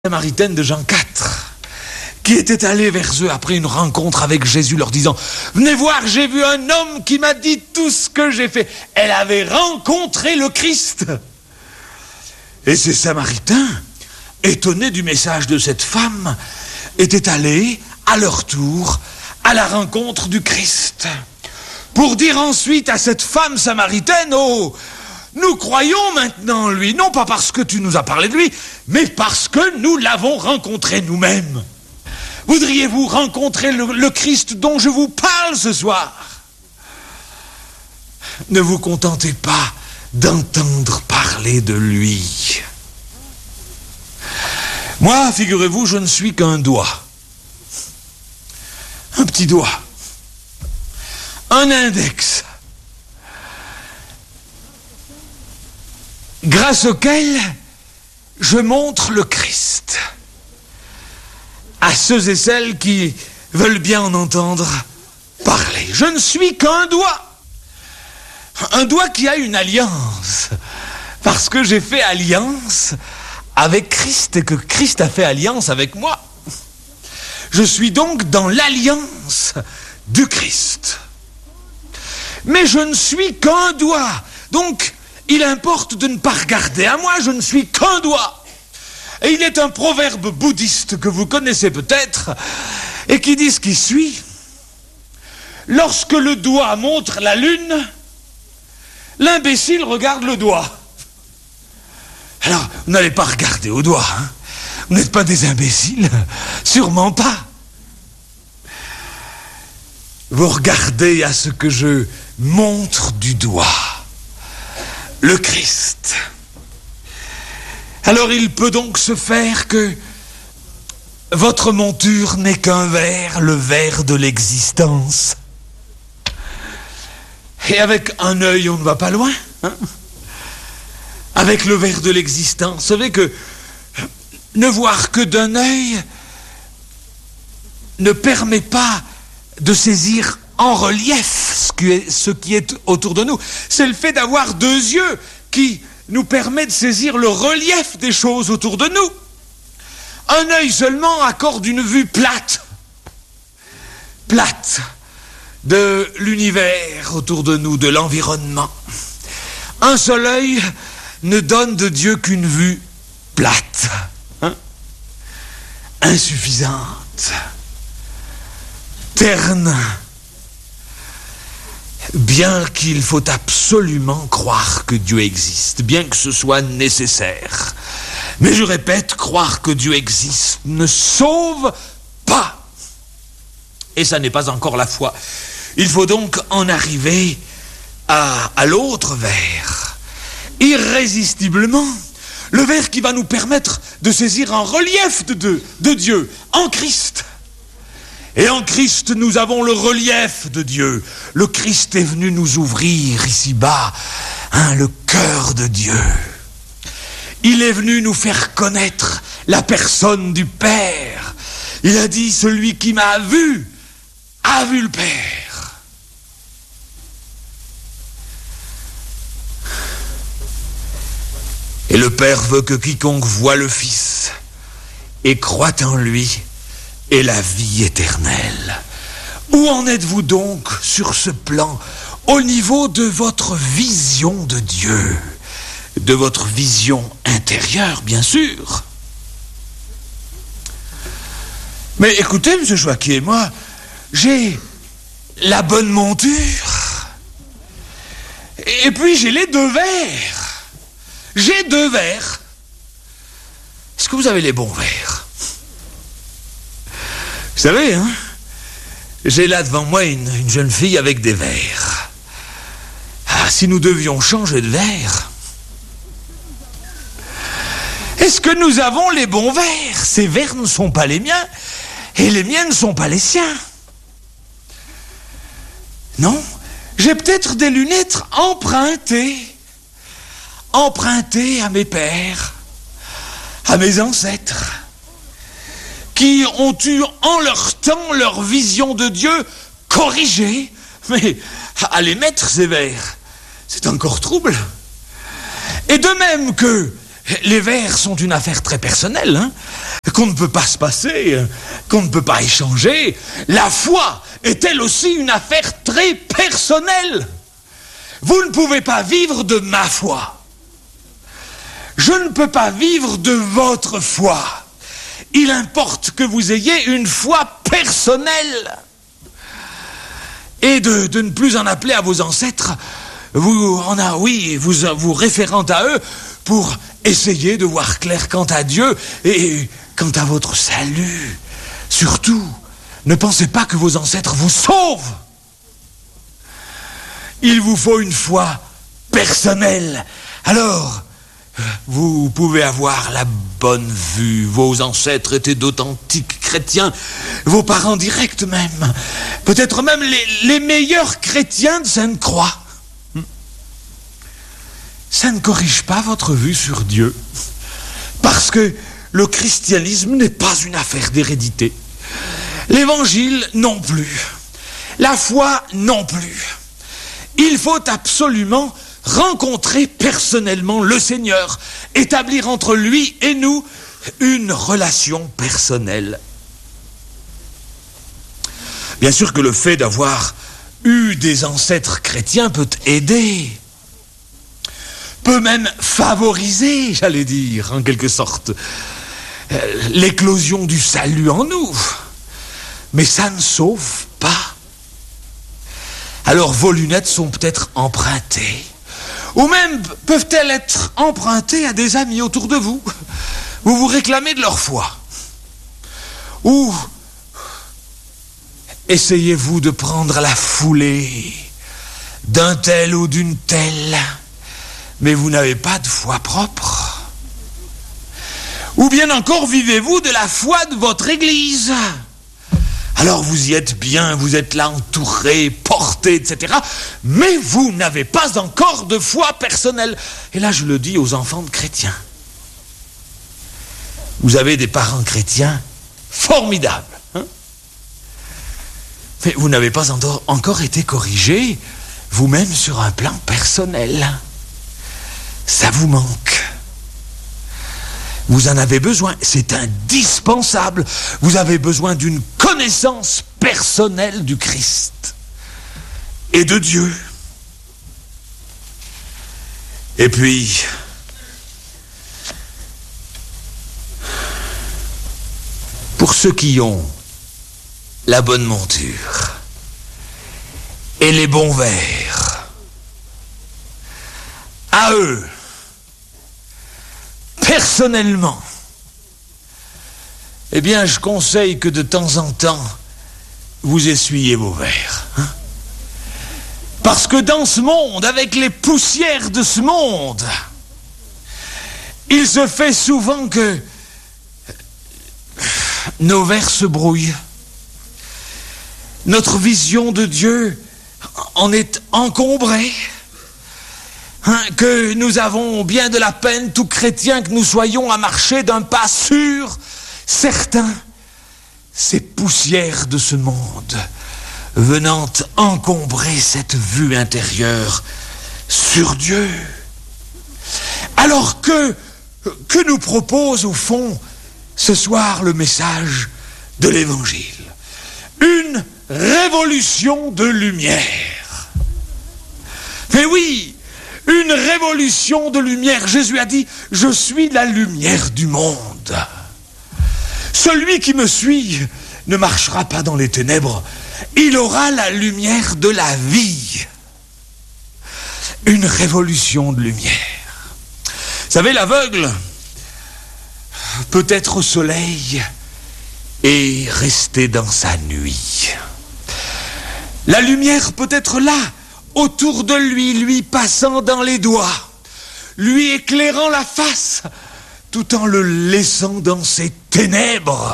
Samaritaine de Jean 4, qui était allée vers eux après une rencontre avec Jésus, leur disant « Venez voir, j'ai vu un homme qui m'a dit tout ce que j'ai fait. » Elle avait rencontré le Christ. Et ces Samaritains, étonnés du message de cette femme, étaient allés, à leur tour, à la rencontre du Christ, pour dire ensuite à cette femme samaritaine « Oh, nous croyons maintenant en lui, non pas parce que tu nous as parlé de lui, mais parce que nous l'avons rencontré nous-mêmes. Voudriez-vous rencontrer le Christ dont je vous parle ce soir? Ne vous contentez pas d'entendre parler de lui. Moi, figurez-vous, je ne suis qu'un doigt. Un petit doigt. Un index. Grâce auquel je montre le Christ à ceux et celles qui veulent bien en entendre parler. Je ne suis qu'un doigt. Un doigt qui a une alliance. Parce que j'ai fait alliance avec Christ et que Christ a fait alliance avec moi. Je suis donc dans l'alliance du Christ. Mais je ne suis qu'un doigt. Donc, il importe de ne pas regarder à moi, je ne suis qu'un doigt. Et il est un proverbe bouddhiste que vous connaissez peut-être, et qui dit ce qui suit. Lorsque le doigt montre la lune, l'imbécile regarde le doigt. Alors, vous n'allez pas regarder au doigt, hein. Vous n'êtes pas des imbéciles, sûrement pas. Vous regardez à ce que je montre du doigt. Le Christ. Alors il peut donc se faire que votre monture n'est qu'un verre, le verre de l'existence. Et avec un œil, on ne va pas loin, hein? Avec le verre de l'existence, vous savez que ne voir que d'un œil ne permet pas de saisir en relief ce qui est autour de nous. C'est le fait d'avoir deux yeux qui nous permet de saisir le relief des choses autour de nous. Un œil seulement accorde une vue plate de l'univers autour de nous, de l'environnement. Un seul œil ne donne de Dieu qu'une vue plate, hein? Insuffisante, terne, bien qu'il faut absolument croire que Dieu existe, bien que ce soit nécessaire. Mais je répète, croire que Dieu existe ne sauve pas. Et ça n'est pas encore la foi. Il faut donc en arriver à l'autre verre. Irrésistiblement, le verre qui va nous permettre de saisir un relief de Dieu en Christ. Et en Christ, nous avons le relief de Dieu. Le Christ est venu nous ouvrir ici-bas, hein, le cœur de Dieu. Il est venu nous faire connaître la personne du Père. Il a dit, celui qui m'a vu, a vu le Père. Et le Père veut que quiconque voit le Fils et croit en lui et la vie éternelle. Où en êtes-vous donc sur ce plan, au niveau de votre vision de Dieu, de votre vision intérieure, bien sûr? Mais écoutez, M. Joaquin, moi, j'ai la bonne monture, et puis j'ai les deux verres. J'ai deux verres. Est-ce que vous avez les bons verres? Vous savez, hein, j'ai là devant moi une jeune fille avec des verres. Ah, si nous devions changer de verre, est-ce que nous avons les bons verres? Ces verres ne sont pas les miens, et les miens ne sont pas les siens. Non, j'ai peut-être des lunettes empruntées à mes pères, à mes ancêtres, qui ont eu en leur temps leur vision de Dieu corrigée. Mais à les mettre, ces verres, c'est encore trouble. Et de même que les vers sont une affaire très personnelle, hein, qu'on ne peut pas se passer, qu'on ne peut pas échanger. La foi est elle aussi une affaire très personnelle. Vous ne pouvez pas vivre de ma foi. Je ne peux pas vivre de votre foi. Il importe que vous ayez une foi personnelle. Et de ne plus en appeler à vos ancêtres, vous référant à eux pour essayer de voir clair quant à Dieu et quant à votre salut. Surtout, ne pensez pas que vos ancêtres vous sauvent. Il vous faut une foi personnelle. Alors, vous pouvez avoir la bonne vue. Vos ancêtres étaient d'authentiques chrétiens, vos parents directs même, peut-être même les meilleurs chrétiens de Sainte-Croix. Ça ne corrige pas votre vue sur Dieu, parce que le christianisme n'est pas une affaire d'hérédité. L'évangile non plus. La foi non plus. Il faut absolument rencontrer personnellement le Seigneur, établir entre lui et nous une relation personnelle. Bien sûr que le fait d'avoir eu des ancêtres chrétiens peut aider, peut même favoriser, j'allais dire, en quelque sorte, l'éclosion du salut en nous. Mais ça ne sauve pas. Alors vos lunettes sont peut-être empruntées, ou même peuvent-elles être empruntées à des amis autour de vous. Vous vous réclamez de leur foi. Ou essayez-vous de prendre la foulée d'un tel ou d'une telle, mais vous n'avez pas de foi propre. Ou bien encore, vivez-vous de la foi de votre Église. Alors vous y êtes bien, vous êtes là entouré, porté, etc. Mais vous n'avez pas encore de foi personnelle. Et là, je le dis aux enfants de chrétiens. Vous avez des parents chrétiens formidables. Hein? Mais vous n'avez pas encore été corrigé vous-même sur un plan personnel. Ça vous manque. Vous en avez besoin, c'est indispensable. Vous avez besoin d'une connaissance personnelle du Christ et de Dieu. Et puis, pour ceux qui ont la bonne monture et les bons vers, à eux, personnellement, eh bien, je conseille que de temps en temps, vous essuyez vos verres. Hein? Parce que dans ce monde, avec les poussières de ce monde, il se fait souvent que nos verres se brouillent. Notre vision de Dieu en est encombrée. Que nous avons bien de la peine, tout chrétien que nous soyons, à marcher d'un pas sûr, certain, ces poussières de ce monde venant encombrer cette vue intérieure sur Dieu. Alors que nous propose au fond ce soir le message de l'Évangile? Une révolution de lumière. Mais oui, une révolution de lumière. Jésus a dit, je suis la lumière du monde. Celui qui me suit ne marchera pas dans les ténèbres, il aura la lumière de la vie. Une révolution de lumière. Vous savez, l'aveugle peut être au soleil et rester dans sa nuit. La lumière peut être là, autour de lui, lui passant dans les doigts, lui éclairant la face, tout en le laissant dans ses ténèbres.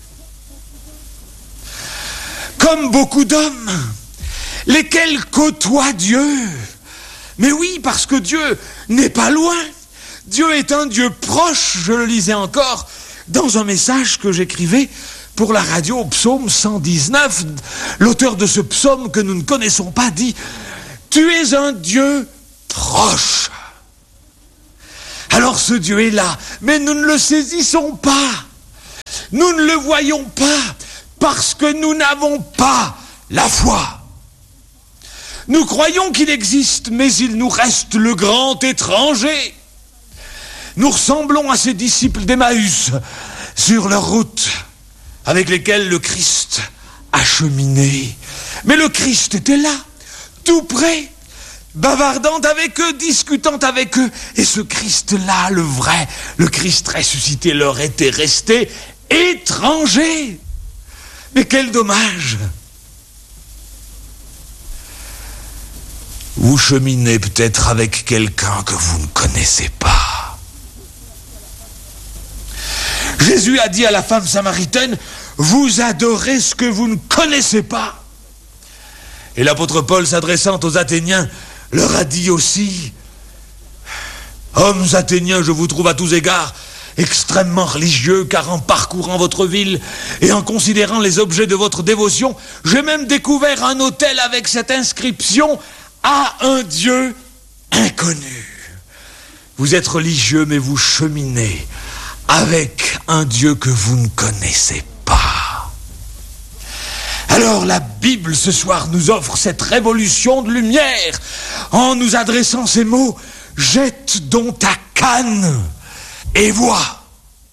Comme beaucoup d'hommes, lesquels côtoient Dieu. Mais oui, parce que Dieu n'est pas loin. Dieu est un Dieu proche, je le lisais encore dans un message que j'écrivais pour la radio au psaume 119. L'auteur de ce psaume que nous ne connaissons pas dit « Tu es un Dieu proche ». Alors ce Dieu est là, mais nous ne le saisissons pas. Nous ne le voyons pas parce que nous n'avons pas la foi. Nous croyons qu'il existe, mais il nous reste le grand étranger. Nous ressemblons à ces disciples d'Emmaüs sur leur route avec lesquels le Christ a cheminé. Mais le Christ était là, tout près, bavardant avec eux, discutant avec eux. Et ce Christ-là, le vrai, le Christ ressuscité, leur était resté étranger. Mais quel dommage! Vous cheminez peut-être avec quelqu'un que vous ne connaissez pas. Jésus a dit à la femme samaritaine, vous adorez ce que vous ne connaissez pas. Et l'apôtre Paul, s'adressant aux Athéniens, leur a dit aussi, hommes Athéniens, je vous trouve à tous égards extrêmement religieux, car en parcourant votre ville et en considérant les objets de votre dévotion, j'ai même découvert un autel avec cette inscription à un Dieu inconnu. Vous êtes religieux, mais vous cheminez avec un Dieu que vous ne connaissez pas. Alors la Bible ce soir nous offre cette révolution de lumière en nous adressant ces mots, jette donc ta canne et vois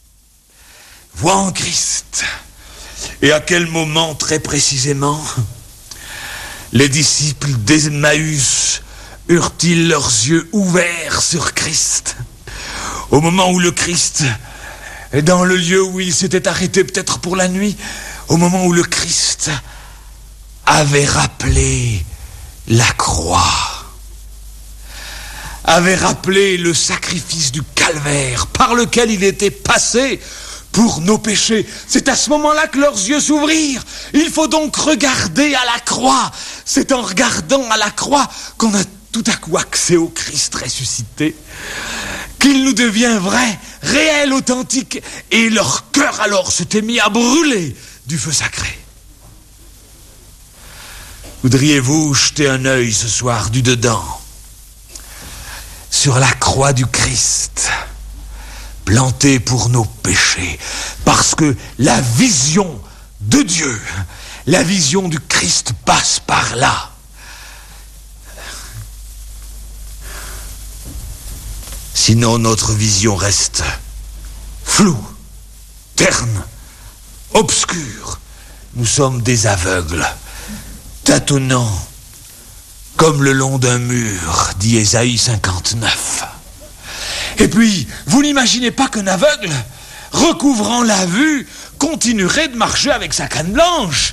en Christ. Et à quel moment très précisément les disciples d'Emmaüs eurent-ils leurs yeux ouverts sur Christ? Au moment où le Christ est dans le lieu où il s'était arrêté peut-être pour la nuit, au moment où le Christ avait rappelé la croix, avait rappelé le sacrifice du calvaire par lequel il était passé pour nos péchés. C'est à ce moment-là que leurs yeux s'ouvrirent. Il faut donc regarder à la croix. C'est en regardant à la croix qu'on a tout à coup accès au Christ ressuscité, qu'il nous devient vrai, réel, authentique. Et leur cœur alors s'était mis à brûler du feu sacré. Voudriez-vous jeter un œil ce soir du dedans sur la croix du Christ, planté pour nos péchés, parce que la vision de Dieu, la vision du Christ passe par là. Sinon notre vision reste floue, terne, obscure. Nous sommes des aveugles, tâtonnant comme le long d'un mur, dit Ésaïe 59. Et puis, vous n'imaginez pas qu'un aveugle, recouvrant la vue, continuerait de marcher avec sa canne blanche.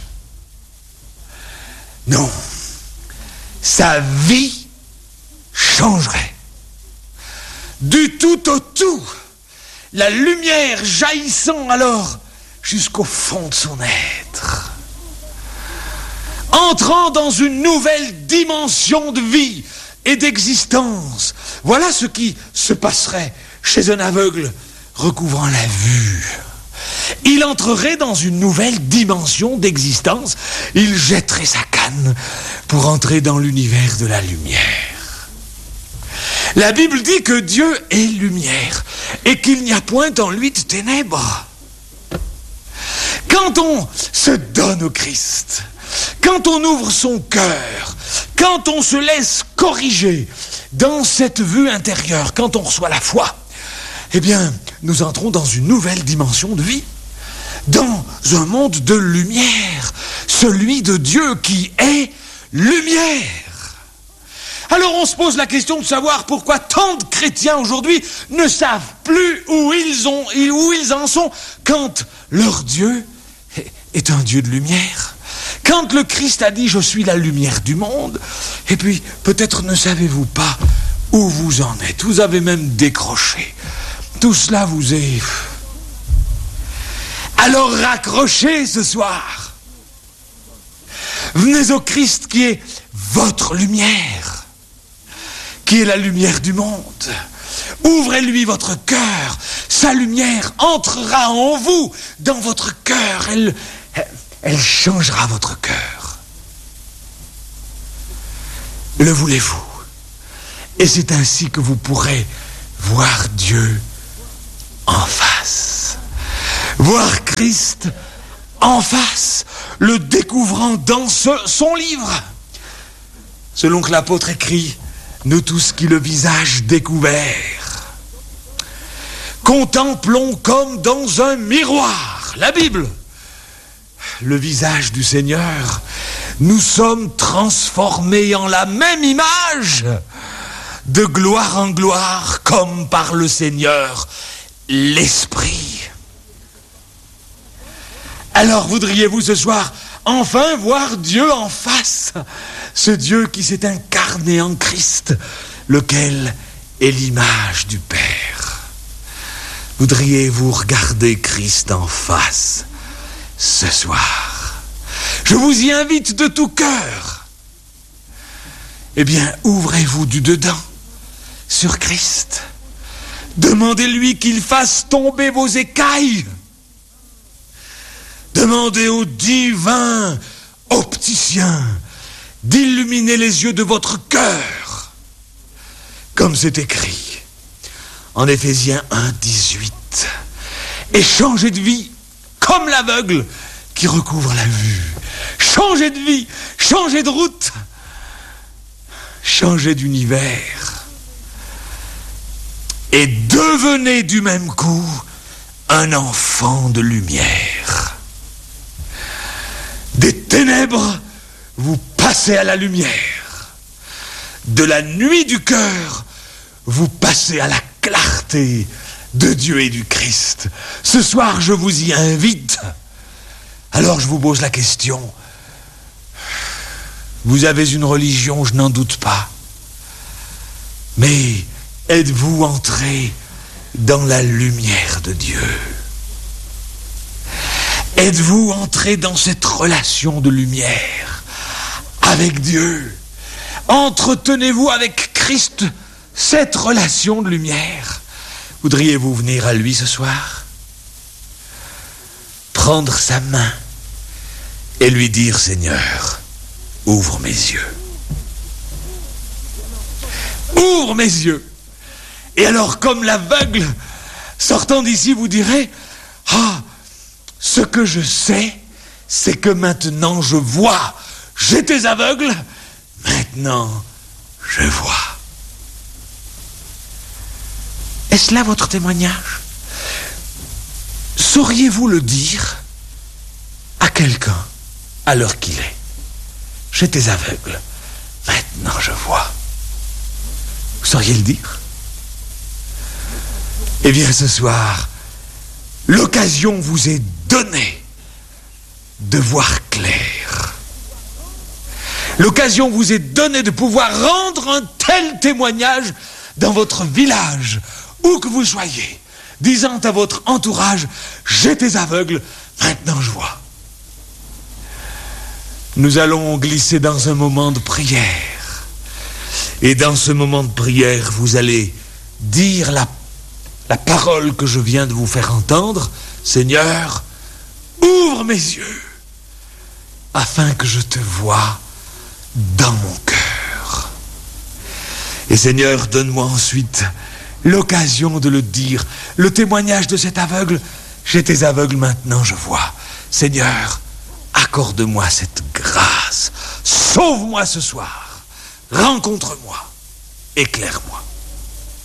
Non, sa vie changerait. Du tout au tout, la lumière jaillissant alors jusqu'au fond de son être, entrant dans une nouvelle dimension de vie et d'existence. Voilà ce qui se passerait chez un aveugle recouvrant la vue. Il entrerait dans une nouvelle dimension d'existence. Il jetterait sa canne pour entrer dans l'univers de la lumière. La Bible dit que Dieu est lumière et qu'il n'y a point en lui de ténèbres. Quand on se donne au Christ, quand on ouvre son cœur, quand on se laisse corriger dans cette vue intérieure, quand on reçoit la foi, eh bien, nous entrons dans une nouvelle dimension de vie, dans un monde de lumière, celui de Dieu qui est lumière. Alors on se pose la question de savoir pourquoi tant de chrétiens aujourd'hui ne savent plus où ils en sont quand leur Dieu est un Dieu de lumière. Quand le Christ a dit « Je suis la lumière du monde », et puis peut-être ne savez-vous pas où vous en êtes. Vous avez même décroché. Tout cela vous est... Alors raccrochez ce soir. Venez au Christ qui est votre lumière, qui est la lumière du monde. Ouvrez-lui votre cœur. Sa lumière entrera en vous, dans votre cœur. Elle changera votre cœur. Le voulez-vous? Et c'est ainsi que vous pourrez voir Dieu en face. Voir Christ en face, le découvrant dans son livre. Selon que l'apôtre écrit, nous tous qui le visage découvert, contemplons comme dans un miroir, la Bible, le visage du Seigneur. Nous sommes transformés en la même image, de gloire en gloire, comme par le Seigneur, l'Esprit. Alors voudriez-vous ce soir enfin voir Dieu en face, ce Dieu qui s'est incarné en Christ, lequel est l'image du Père? Voudriez-vous regarder Christ en face ce soir? Je vous y invite de tout cœur. Eh bien, ouvrez-vous du dedans sur Christ. Demandez-lui qu'il fasse tomber vos écailles. Demandez au divin opticien d'illuminer les yeux de votre cœur, comme c'est écrit en Éphésiens 1:18. Et changez de vie comme l'aveugle qui recouvre la vue. Changez de vie, changez de route, changez d'univers. Et devenez du même coup un enfant de lumière. Des ténèbres, vous passez à la lumière. De la nuit du cœur, vous passez à la clarté de Dieu et du Christ. Ce soir, je vous y invite. Alors je vous pose la question. Vous avez une religion, je n'en doute pas. Mais êtes-vous entré dans la lumière de Dieu? Êtes-vous entré dans cette relation de lumière avec Dieu? Entretenez-vous avec Christ cette relation de lumière? Voudriez-vous venir à lui ce soir? Prendre sa main et lui dire: Seigneur, ouvre mes yeux. Ouvre mes yeux. Et alors, comme l'aveugle, sortant d'ici, vous direz: ah, ce que je sais, c'est que maintenant je vois. J'étais aveugle, maintenant je vois. Est-ce là votre témoignage? Sauriez-vous le dire à quelqu'un à l'heure qu'il est? J'étais aveugle, maintenant je vois. Vous sauriez le dire? Eh bien, ce soir, l'occasion vous est donnée de voir clair. L'occasion vous est donnée de pouvoir rendre un tel témoignage dans votre village, où que vous soyez, disant à votre entourage: j'étais aveugle, maintenant je vois. Nous allons glisser dans un moment de prière. Et dans ce moment de prière, vous allez dire la parole que je viens de vous faire entendre: Seigneur, ouvre mes yeux, afin que je te voie dans mon cœur. Et Seigneur, donne-moi ensuite l'occasion de le dire, le témoignage de cet aveugle: j'étais aveugle, maintenant je vois. Seigneur, accorde-moi cette grâce. Sauve-moi ce soir. Rencontre-moi. Éclaire-moi.